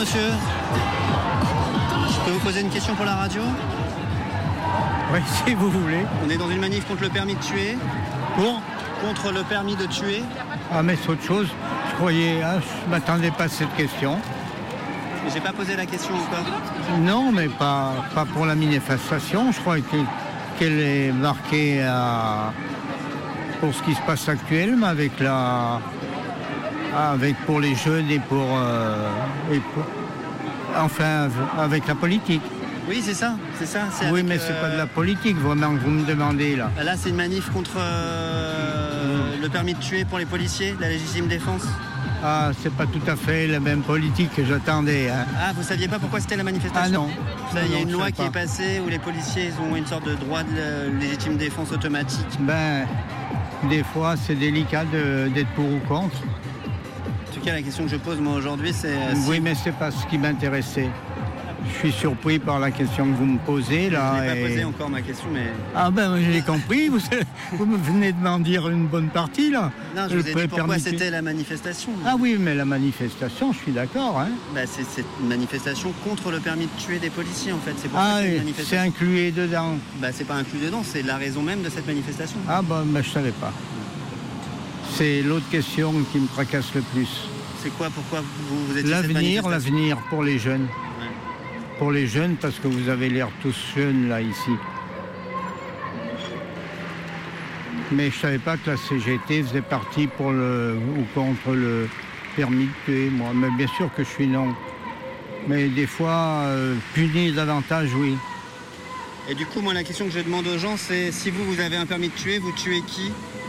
monsieur. Je peux vous poser une question pour la radio ? Oui, si vous voulez. On est dans une manif contre le permis de tuer. Contre le permis de tuer. Ah, mais c'est autre chose. Je croyais, je m'attendais pas à cette question. Mais j'ai pas posé la question encore. Non, mais pas pour la manifestation. Je crois qu'elle est marquée pour ce qui se passe actuellement avec pour les jeunes et avec la politique. Oui, c'est ça. Oui, mais c'est pas de la politique, vraiment, que vous me demandez, là. Là, c'est une manif contre le permis de tuer pour les policiers, la légitime défense. Ah, c'est pas tout à fait la même politique que j'attendais. Hein. Ah, vous saviez pas pourquoi c'était la manifestation ? Ah non. Il y a une loi qui est passée où les policiers ont une sorte de droit de légitime défense automatique. Des fois, c'est délicat d'être pour ou contre. En tout cas, la question que je pose, moi, aujourd'hui, c'est... Oui, mais c'est pas ce qui m'intéressait. Je suis surpris par la question que vous me posez, là. Je n'ai pas posé encore ma question, mais... Ah je l'ai compris. Vous me venez de m'en dire une bonne partie, là. Non, je vous ai dit pourquoi c'était la manifestation. Ah oui, mais la manifestation, je suis d'accord. Hein. C'est une manifestation contre le permis de tuer des policiers, en fait. C'est pour ça que c'est une manifestation. C'est inclus dedans. C'est pas inclus dedans, c'est la raison même de cette manifestation. Ah je savais pas. C'est l'autre question qui me tracasse le plus. C'est quoi ? Pourquoi vous êtes cette manifestation ? L'avenir pour les jeunes. Pour les jeunes, parce que vous avez l'air tous jeunes là ici. Mais je savais pas que la CGT faisait partie pour ou contre le permis de tuer, moi. Mais bien sûr que je suis non. Mais des fois, punir davantage, oui. Et du coup, moi, la question que je demande aux gens, c'est si vous avez un permis de tuer, vous tuez qui ?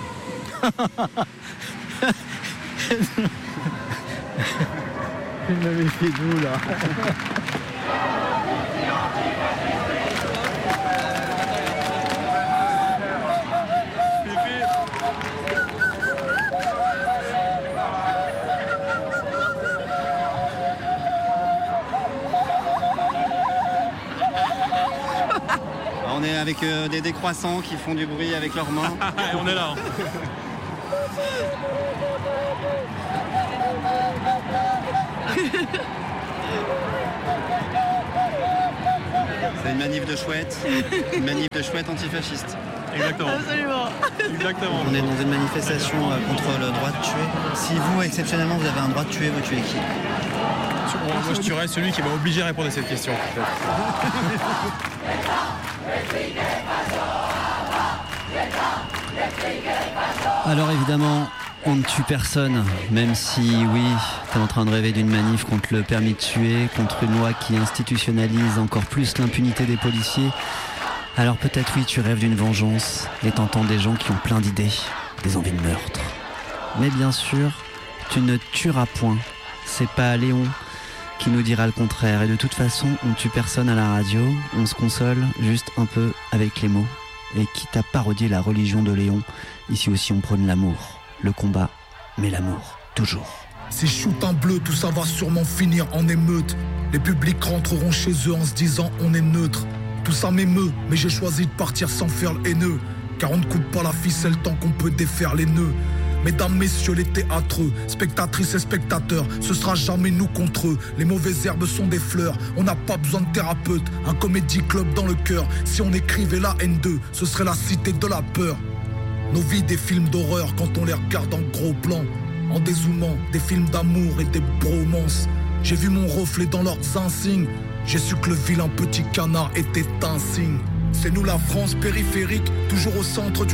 Je me méfie de vous, là. On est avec des décroissants qui font du bruit avec leurs mains. On est là. C'est une manif de chouette. Une manif de chouette antifasciste. Exactement. Absolument. Exactement. On est dans une manifestation contre le droit de tuer. Si vous, exceptionnellement, vous avez un droit de tuer, vous tuez qui ? Moi, je tuerais celui qui m'a obligé à répondre à cette question. Alors évidemment, on ne tue personne, même si, oui, t'es en train de rêver d'une manif contre le permis de tuer, contre une loi qui institutionnalise encore plus l'impunité des policiers. Alors peut-être, oui, tu rêves d'une vengeance et t'entends des gens qui ont plein d'idées, des envies de meurtre. Mais bien sûr, tu ne tueras point. C'est pas Léon qui nous dira le contraire. Et de toute façon, on ne tue personne à la radio, on se console juste un peu avec les mots. Et quitte à parodier la religion de Léon, ici aussi on prône l'amour, le combat, mais l'amour, toujours. Si je shoot un bleu, tout ça va sûrement finir en émeute. Les publics rentreront chez eux en se disant on est neutre. Tout ça m'émeut, mais j'ai choisi de partir sans faire le haineux. Car on ne coupe pas la ficelle tant qu'on peut défaire les nœuds. Mesdames, messieurs, les théâtreux, spectatrices et spectateurs, ce sera jamais nous contre eux. Les mauvaises herbes sont des fleurs, on n'a pas besoin de thérapeute. Un comédie club dans le cœur, si on écrivait la N2, ce serait la cité de la peur. Nos vies des films d'horreur quand on les regarde en gros plan. En dézoomant, des films d'amour et des bromances. J'ai vu mon reflet dans leurs insignes. J'ai su que le vilain petit canard était un signe. C'est nous la France périphérique, toujours au centre du